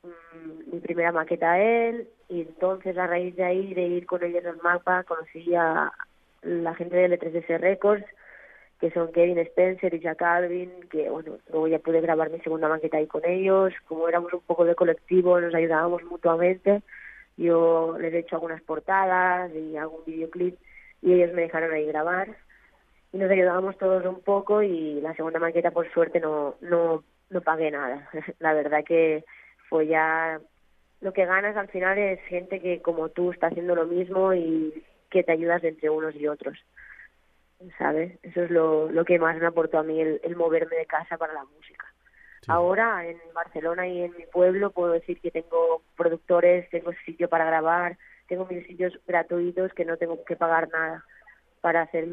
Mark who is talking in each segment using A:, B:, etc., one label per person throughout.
A: mi primera maqueta a él, y entonces a raíz de ahí, de ir con ellos al mapa, conocí a la gente de L3S Records, que son Kevin Spencer y Jack Alvin, que bueno, luego ya pude grabar mi segunda maqueta ahí con ellos. Como éramos un poco de colectivo, nos ayudábamos mutuamente. Yo les he hecho algunas portadas y algún videoclip, y ellos me dejaron ahí grabar, y nos ayudábamos todos un poco, y la segunda maqueta por suerte no pagué nada. La verdad que fue ya, lo que ganas al final es gente que como tú está haciendo lo mismo y que te ayudas entre unos y otros, ¿sabes? Eso es lo que más me aportó a mí, el moverme de casa para la música.
B: Sí.
A: Ahora en Barcelona y en mi pueblo puedo decir que tengo productores, tengo sitio para grabar, tengo mis sitios gratuitos que no tengo que pagar nada para hacer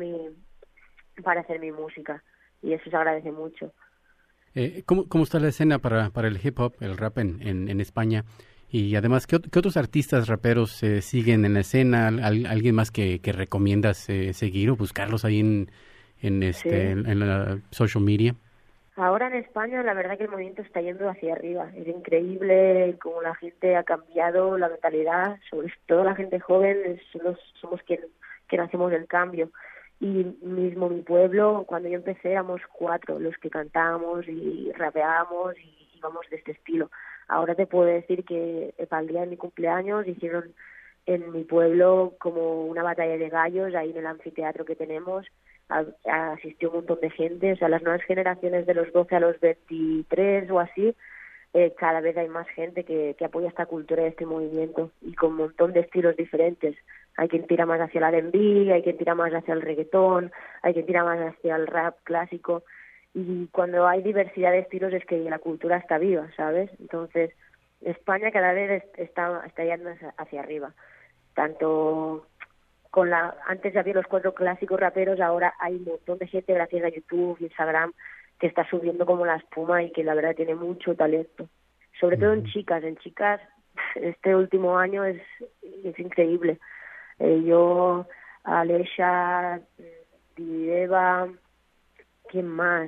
A: mi música, y eso se agradece mucho.
B: ¿Cómo está la escena para el hip hop, el rap en España? Y además, ¿qué otros artistas raperos siguen en la escena? ¿Alguien más que recomiendas seguir o buscarlos ahí
A: Sí.
B: en la social media?
A: Ahora en España la verdad que el movimiento está yendo hacia arriba. Es increíble cómo la gente ha cambiado la mentalidad, sobre todo la gente joven, somos quien hacemos el cambio. Y mismo mi pueblo, cuando yo empecé éramos 4 los que cantábamos y rapeábamos y íbamos de este estilo. Ahora te puedo decir que para el día de mi cumpleaños hicieron en mi pueblo como una batalla de gallos ahí en el anfiteatro que tenemos. Asistió un montón de gente, o sea, las nuevas generaciones de los 12 a los 23 o así, cada vez hay más gente que apoya esta cultura y este movimiento, y con un montón de estilos diferentes. Hay quien tira más hacia el R&B, hay quien tira más hacia el reggaetón, hay quien tira más hacia el rap clásico, y cuando hay diversidad de estilos es que la cultura está viva, ¿sabes? Entonces, España cada vez está yendo hacia arriba, tanto antes había los 4 clásicos raperos, ahora hay un montón de gente gracias a YouTube, Instagram, que está subiendo como la espuma y que la verdad tiene mucho talento, sobre todo en chicas este último año es increíble. Yo, Alesha, Eva, ¿quién más?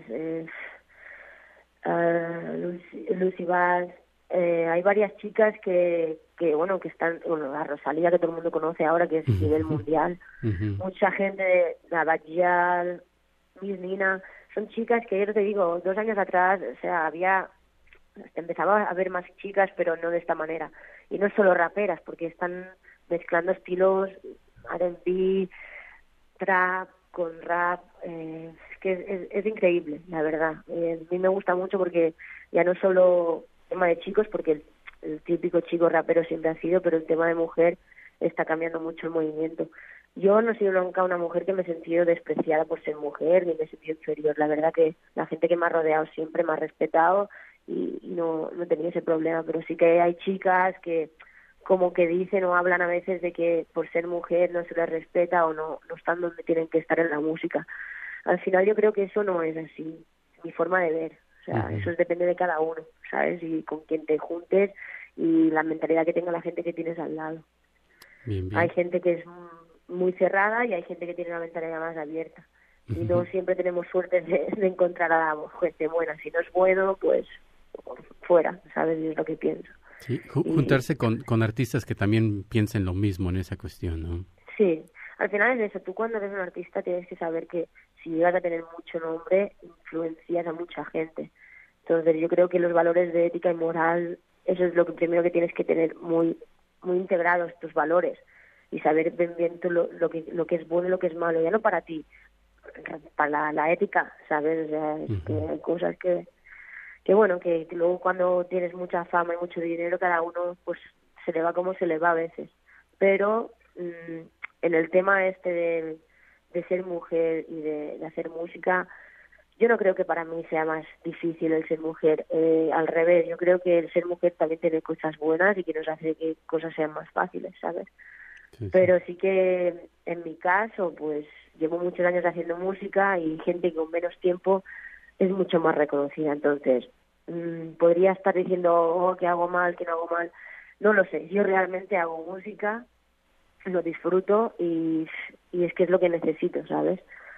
A: Lucy Bass. Hay varias chicas que están, la Rosalía, que todo el mundo conoce ahora, que es nivel mundial. Mucha gente, Navajal, Miss Nina, son chicas que yo te digo, 2 años atrás, o sea, empezaba a haber más chicas, pero no de esta manera. Y no solo raperas, porque están mezclando estilos R&B, trap con rap, es que es increíble, la verdad. A mí me gusta mucho porque ya no solo tema de chicos, porque el típico chico rapero siempre ha sido, pero el tema de mujer está cambiando mucho el movimiento. Yo no he sido nunca una mujer que me he sentido despreciada por ser mujer, ni me he sentido inferior. La verdad que la gente que me ha rodeado siempre me ha respetado y no he tenido ese problema, pero sí que hay chicas que como que dicen o hablan a veces de que por ser mujer no se les respeta o no están donde tienen que estar en la música. Al final yo creo que eso no es así, mi forma de ver. O sea, eso depende de cada uno, ¿sabes? Y con quién te juntes y la mentalidad que tenga la gente que tienes al lado.
B: Bien, bien.
A: Hay gente que es muy cerrada y hay gente que tiene una mentalidad más abierta. Y no siempre tenemos suerte de encontrar a la gente buena. Si no es bueno, pues fuera, ¿sabes? Y es lo que pienso.
B: Sí, juntarse con artistas que también piensen lo mismo en esa cuestión, ¿no?
A: Sí, al final es eso. Tú cuando eres un artista tienes que saber que si llegas a tener mucho nombre, influencias a mucha gente. Entonces yo creo que los valores de ética y moral, eso es lo que primero que tienes que tener muy muy integrados, tus valores, y saber bien tú lo que es bueno y lo que es malo, ya no para ti, para la ética, ¿sabes? O sea, es que hay cosas que bueno, que luego cuando tienes mucha fama y mucho dinero, cada uno pues se le va como se le va a veces. Pero en el tema este de ser mujer y de hacer música, yo no creo que para mí sea más difícil el ser mujer. Al revés, yo creo que el ser mujer también tiene cosas buenas y que nos hace que cosas sean más fáciles, ¿sabes? Sí. Pero sí que en mi caso, pues llevo muchos años haciendo música y gente que con menos tiempo es mucho más reconocida. Entonces, podría estar diciendo que hago mal, que no hago mal. No lo sé. Yo realmente hago música, lo disfruto y es que es lo que necesito, ¿sabes?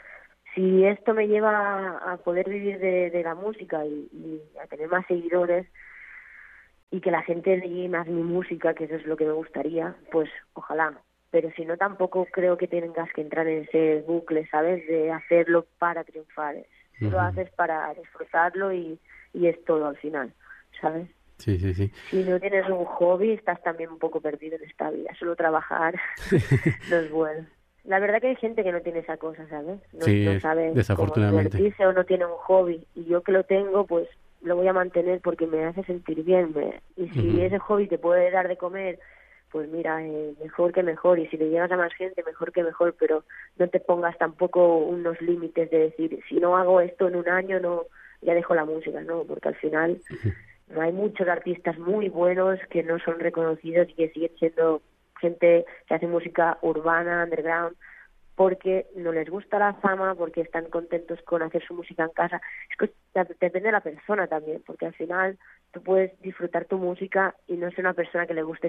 A: Si esto me lleva a poder vivir de la música y a tener más seguidores, y que la gente llegue más mi música, que eso es lo que me gustaría, pues ojalá. Pero si no, tampoco creo que tengas que entrar en ese bucle, ¿sabes? De hacerlo para triunfar. Lo haces para disfrutarlo y es todo al final, ¿sabes?
B: Sí, sí, sí.
A: Si no tienes un hobby, estás también un poco perdido en esta vida. Solo trabajar no es bueno. La verdad que hay gente que no tiene esa cosa, ¿sabes? No sabe cómo divertirse o no tiene un hobby. Y yo que lo tengo, pues lo voy a mantener porque me hace sentir bien. Y si ese hobby te puede dar de comer, pues mira, mejor que mejor. Y si le llegas a más gente, mejor que mejor. Pero no te pongas tampoco unos límites de decir, si no hago esto en un año, no, ya dejo la música, ¿no? Porque al final hay muchos artistas muy buenos que no son reconocidos y que siguen siendo gente que hace música urbana, underground, porque no les gusta la fama, porque están contentos con hacer su música en casa. Es que depende de la persona también, porque al final tú puedes disfrutar tu música y no ser una persona que le guste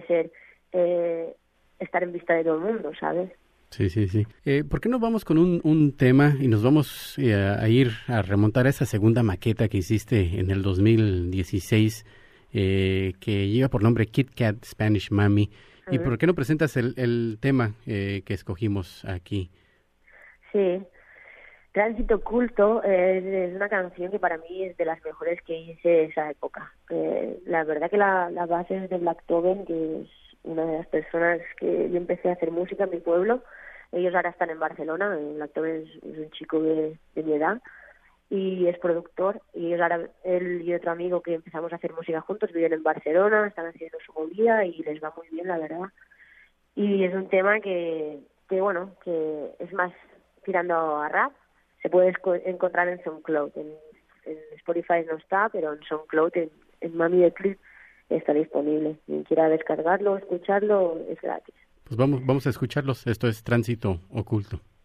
A: estar en vista de todo el mundo, ¿sabes?
B: Sí, sí, sí. ¿Por qué no vamos con un tema y nos vamos a ir a remontar a esa segunda maqueta que hiciste en el 2016, que lleva por nombre Kit Kat Spanish Mami? ¿Y por qué no presentas el tema que escogimos aquí?
A: Sí, Tránsito Oculto es una canción que para mí es de las mejores que hice esa época. La verdad que la base es de Black Toven, que es una de las personas que yo empecé a hacer música en mi pueblo. Ellos ahora están en Barcelona. Black Toven es un chico de mi edad y es productor, y ahora él y otro amigo que empezamos a hacer música juntos viven en Barcelona, están haciendo su movida y les va muy bien, la verdad. Y es un tema que es más tirando a rap. Se puede encontrar en SoundCloud, en Spotify no está, pero en SoundCloud, en Mami de Clip está disponible. Quien quiera descargarlo o escucharlo es gratis.
B: Pues vamos a escucharlos. Esto es Tránsito Oculto.